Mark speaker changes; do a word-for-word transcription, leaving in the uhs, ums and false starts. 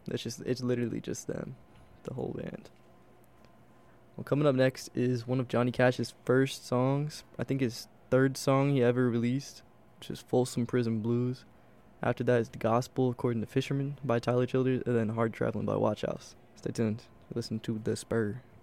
Speaker 1: That's just it's literally just them, the whole band. Well, coming up next is one of Johnny Cash's first songs. I think his third song he ever released, which is Folsom Prison Blues. After that is The Gospel According to Fisherman by Tyler Childers, and then Hard Traveling by Watch House. Stay tuned. Listen to The Spur.